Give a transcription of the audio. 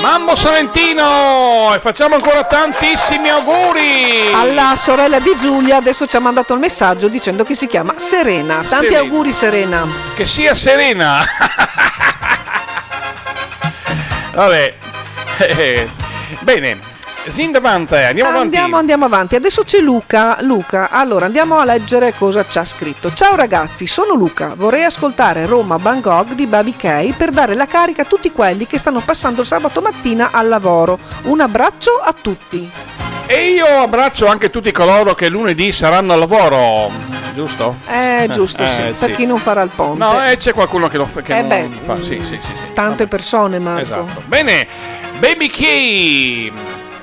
Mambo Salentino! E facciamo ancora tantissimi auguri! Alla sorella di Giulia, adesso ci ha mandato il messaggio dicendo che si chiama Serena. Tanti Serena. auguri Serena. Che sia serena! Vabbè. Bene. Zindavante, Andiamo avanti. Adesso c'è Luca. Allora andiamo a leggere cosa ci ha scritto. Ciao ragazzi, sono Luca. Vorrei ascoltare Roma Bangkok di Baby K per dare la carica a tutti quelli che stanno passando il sabato mattina al lavoro. Un abbraccio a tutti. E io abbraccio anche tutti coloro che lunedì saranno al lavoro, giusto? Giusto, sì. Per chi non farà il ponte. No, c'è qualcuno che lo fa. Che non fa. Sì. Tante persone, Marco. Esatto. Bene, Baby K.